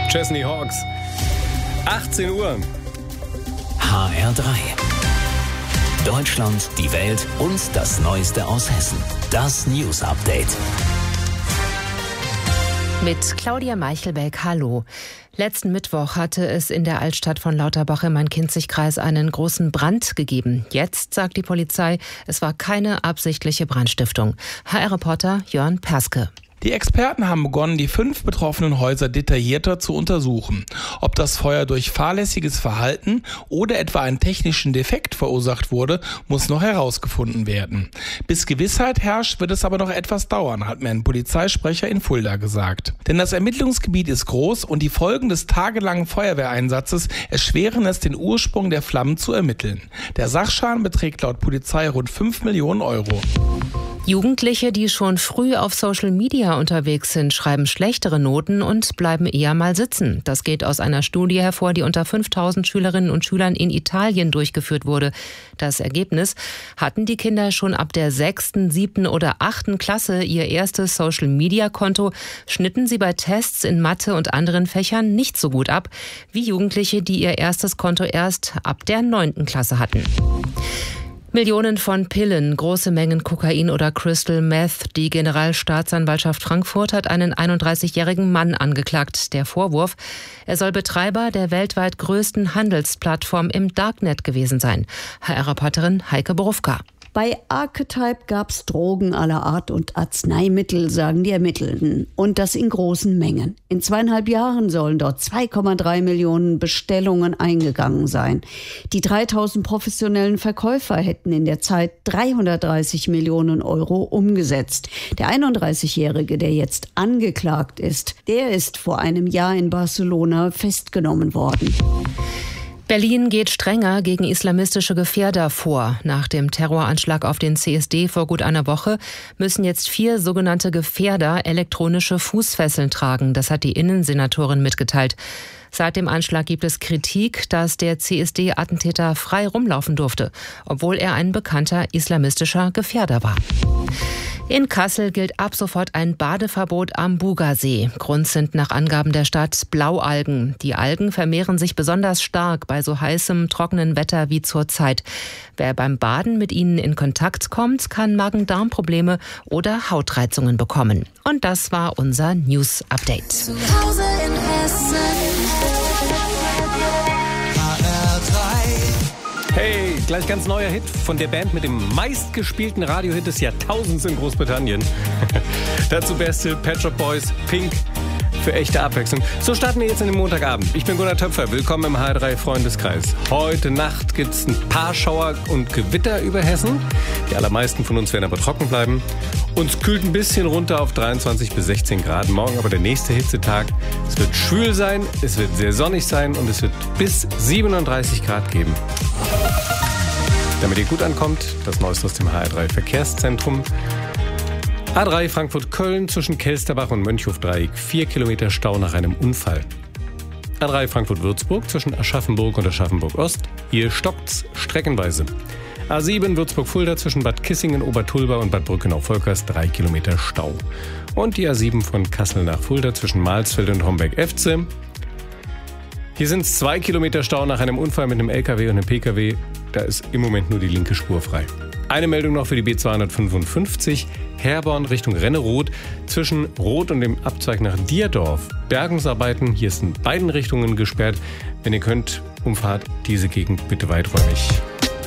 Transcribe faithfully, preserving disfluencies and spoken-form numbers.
Chesney Hawks. achtzehn Uhr. H R drei. Deutschland, die Welt und das Neueste aus Hessen. Das News Update. Mit Claudia Meichelbeck, hallo. Letzten Mittwoch hatte es in der Altstadt von Lauterbach im Main-Kinzig-Kreis einen großen Brand gegeben. Jetzt sagt die Polizei, es war keine absichtliche Brandstiftung. H R-Reporter Jörn Perske. Die Experten haben begonnen, die fünf betroffenen Häuser detaillierter zu untersuchen. Ob das Feuer durch fahrlässiges Verhalten oder etwa einen technischen Defekt verursacht wurde, muss noch herausgefunden werden. Bis Gewissheit herrscht, wird es aber noch etwas dauern, hat mir ein Polizeisprecher in Fulda gesagt. Denn das Ermittlungsgebiet ist groß und die Folgen des tagelangen Feuerwehreinsatzes erschweren es, den Ursprung der Flammen zu ermitteln. Der Sachschaden beträgt laut Polizei rund fünf Millionen Euro. Jugendliche, die schon früh auf Social Media unterwegs sind, schreiben schlechtere Noten und bleiben eher mal sitzen. Das geht aus einer Studie hervor, die unter fünftausend Schülerinnen und Schülern in Italien durchgeführt wurde. Das Ergebnis: Hatten die Kinder schon ab der sechsten, siebten oder achten Klasse ihr erstes Social Media Konto, schnitten sie bei Tests in Mathe und anderen Fächern nicht so gut ab wie Jugendliche, die ihr erstes Konto erst ab der neunten Klasse hatten. Millionen von Pillen, große Mengen Kokain oder Crystal Meth. Die Generalstaatsanwaltschaft Frankfurt hat einen einunddreißigjährigen Mann angeklagt. Der Vorwurf: Er soll Betreiber der weltweit größten Handelsplattform im Darknet gewesen sein. H R-Reporterin Heike Borufka. Bei Archetype gab's Drogen aller Art und Arzneimittel, sagen die Ermittelnden. Und das in großen Mengen. In zweieinhalb Jahren sollen dort zwei Komma drei Millionen Bestellungen eingegangen sein. Die dreitausend professionellen Verkäufer hätten in der Zeit dreihundertdreißig Millionen Euro umgesetzt. Der einunddreißigjährige, der jetzt angeklagt ist, der ist vor einem Jahr in Barcelona festgenommen worden. Berlin geht strenger gegen islamistische Gefährder vor. Nach dem Terroranschlag auf den C S D vor gut einer Woche müssen jetzt vier sogenannte Gefährder elektronische Fußfesseln tragen. Das hat die Innensenatorin mitgeteilt. Seit dem Anschlag gibt es Kritik, dass der C S D-Attentäter frei rumlaufen durfte, obwohl er ein bekannter islamistischer Gefährder war. In Kassel gilt ab sofort ein Badeverbot am Bugasee. Grund sind nach Angaben der Stadt Blaualgen. Die Algen vermehren sich besonders stark bei so heißem, trockenen Wetter wie zurzeit. Wer beim Baden mit ihnen in Kontakt kommt, kann Magen-Darm-Probleme oder Hautreizungen bekommen. Und das war unser News-Update. Zu Hause in Hessen. H R drei. Hey, gleich ganz neuer Hit von der Band mit dem meistgespielten Radiohit des Jahrtausends in Großbritannien. Dazu beste Pet Shop Boys, Pink, für echte Abwechslung. So starten wir jetzt in den Montagabend. Ich bin Gunnar Töpfer, willkommen im H R drei Freundeskreis. Heute Nacht gibt es ein paar Schauer und Gewitter über Hessen. Die allermeisten von uns werden aber trocken bleiben. Uns kühlt ein bisschen runter auf dreiundzwanzig bis sechzehn Grad. Morgen aber der nächste Hitzetag. Es wird schwül sein, es wird sehr sonnig sein und es wird bis siebenunddreißig Grad geben. Damit ihr gut ankommt, das Neueste aus dem H R drei Verkehrszentrum. A drei Frankfurt-Köln zwischen Kelsterbach und Mönchhof-Dreieck. Vier Kilometer Stau nach einem Unfall. A drei Frankfurt-Würzburg zwischen Aschaffenburg und Aschaffenburg-Ost. Hier stockt's streckenweise. A sieben Würzburg-Fulda zwischen Bad Kissingen, Obertulba und Bad Brückenau-Volkers. Drei Kilometer Stau. Und die A sieben von Kassel nach Fulda zwischen Mahlsfeld und Homberg-Efze. Hier sind es zwei Kilometer Stau nach einem Unfall mit einem L K W und einem P K W. Da ist im Moment nur die linke Spur frei. Eine Meldung noch für die B zweihundertfünfundfünfzig, Herborn Richtung Renneroth, zwischen Roth und dem Abzweig nach Dierdorf. Bergungsarbeiten, hier ist in beiden Richtungen gesperrt. Wenn ihr könnt, umfahrt diese Gegend bitte weiträumig.